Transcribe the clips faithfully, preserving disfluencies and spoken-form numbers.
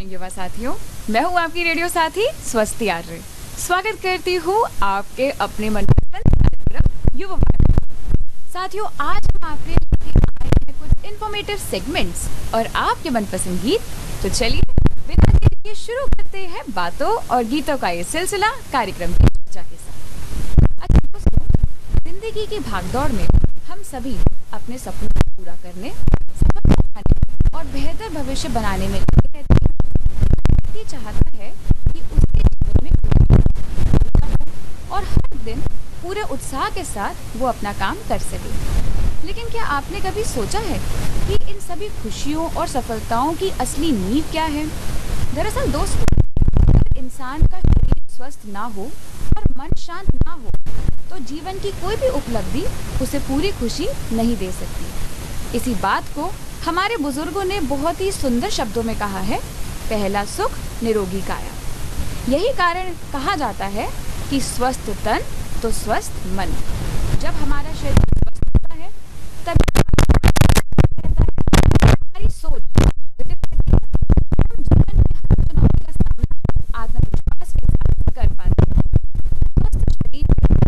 Morning युवा साथियों, मैं हूँ आपकी रेडियो साथी स्वस्ति आर्य। स्वागत करती हूँ आपके अपने मनपसंद कार्यक्रम युवा साथियों। आज हम आपके लिए आए हैं कुछ इन्फॉर्मेटिव सेगमेंट्स और आपके मनपसंद गीत। तो चलिए बिना देर के शुरू करते हैं बातों और गीतों का ये सिलसिला कार्यक्रम की चर्चा के साथ। अच्छा दोस्तों, जिंदगी की भागदौड़ में हम सभी अपने सपनों को पूरा करने, सफल बनाने और बेहतर भविष्य बनाने में लगे रहते हैं। व्यक्ति चाहता है कि उसके जीवन में और हर दिन पूरे उत्साह के साथ वो अपना काम कर सके। लेकिन क्या आपने कभी सोचा है कि इन सभी खुशियों और सफलताओं की असली नींव क्या है? दरअसल दोस्तों, अगर इंसान का शरीर स्वस्थ ना हो और मन शांत ना हो तो जीवन की कोई भी उपलब्धि उसे पूरी खुशी नहीं दे सकती। इसी बात को हमारे बुजुर्गों ने बहुत ही सुंदर शब्दों में कहा है, पहला सुख निरोगी काया। यही कारण कहा जाता है कि स्वस्थ तन तो स्वस्थ मन। जब हमारा शरीर स्वस्थ होता है तभी हमारी सोच हम जीवन की हर चुनौती का सामना आत्मविश्वास के साथ कर पाते हैं। स्वस्थ शरीर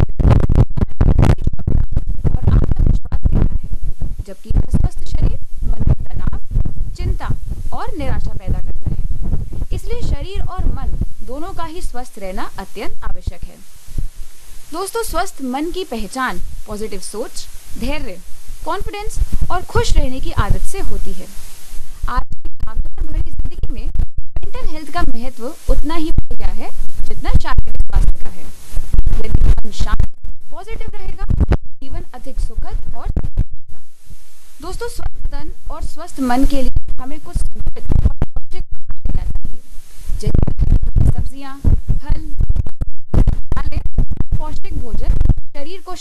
और आत्मविश्वास देता है, जबकि अस्वस्थ शरीर मन में तनाव, चिंता और निराशा पैदा करता है। इसलिए शरीर और मन दोनों का ही स्वस्थ रहना अत्यंत आवश्यक है। दोस्तों, स्वस्थ मन की पहचान पॉजिटिव सोच, धैर्य, कॉन्फिडेंस और खुश रहने की आदत से होती है। आज की भागदौड़ भरी जिंदगी में मेंटल हेल्थ का महत्व उतना ही बढ़ गया है जितना शारीरिक स्वास्थ्य का है। यदि मन शांत, पॉजिटिव रहेगा तो जीवन अधिक सुखद और रहेगा। दोस्तों, स्वस्थ तन और स्वस्थ मन के लिए हमें कुछ संतुलित और पौष्टिक आहार लेना चाहिए, जैसे सब्जियां, फल, दालें, पौष्टिक भोजन शरीर को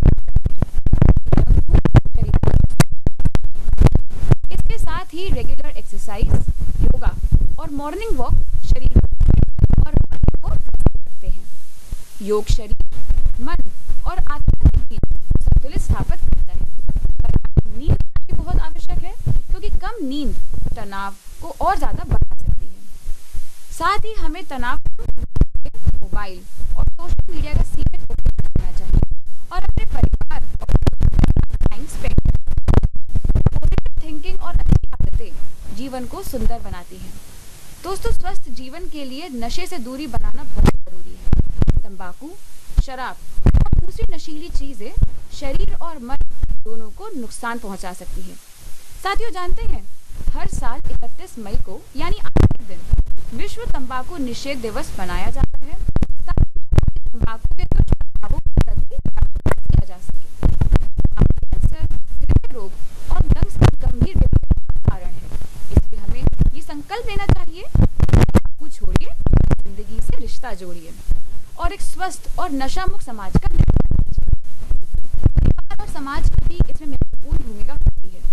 इसके साथ ही रेगुलर एक्सरसाइज, योगा और मॉर्निंग वॉक शरीर और मन को रखते हैं। योग शरीर, मन और आत्मा के बीच संतुलित स्थापित करता है। नींद भी बहुत आवश्यक है, क्योंकि कम नींद तनाव को और ज्यादा बढ़ा सकती है। साथ ही हमें तनाव मोबाइल और सोशल मीडिया का सीमित उपयोग करना चाहिए और अपने परिवार और टाइम स्पेंड। पॉजिटिव थिंकिंग और अच्छी आदतें जीवन को सुंदर बनाती हैं। दोस्तों, स्वस्थ जीवन के लिए नशे से दूरी बनाना बहुत जरूरी है। तंबाकू, शराब और दूसरी नशीली चीजें शरीर और मन दोनों को नुकसान पहुंचा सकती है। साथियों, जानते हैं हर साल इकतीस मई को यानी आज के दिन विश्व तंबाकू निषेध दिवस मनाया जाता है, ताकि तंबाकू के दुष्प्रभावों के प्रति जागरूक किया जा सके। कैंसर, हृदय रोग और लंग्स की गंभीर बीमारी का कारण है। इसलिए हमें ये संकल्प लेना चाहिए, तंबाकू छोड़िए, जिंदगी से रिश्ता जोड़िए और एक स्वस्थ और नशा मुक्त समाज का निर्माण कीजिए। परिवार और समाज की भी इसमें महत्वपूर्ण भूमिका होती है।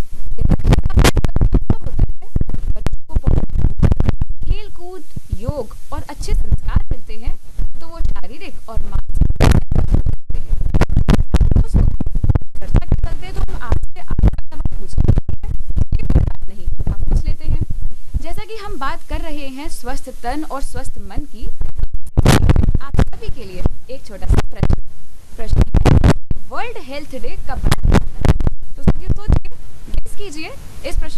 खेल कूद, योग और अच्छे संस्कार मिलते हैं तो वो शारीरिक और मानसिक दोस्तों, चर्चा के चलते तो हम आपसे आपका सवाल पूछते नहीं, आप पूछ लेते हैं। जैसा कि हम बात कर रहे हैं स्वस्थ तन और स्वस्थ मन की, आप सभी के लिए एक छोटा सा प्रश्न प्रश्न वर्ल्ड हेल्थ डे कब मनाया जाता है? तो सोचिए, गेस कीजिए इस प्रश्न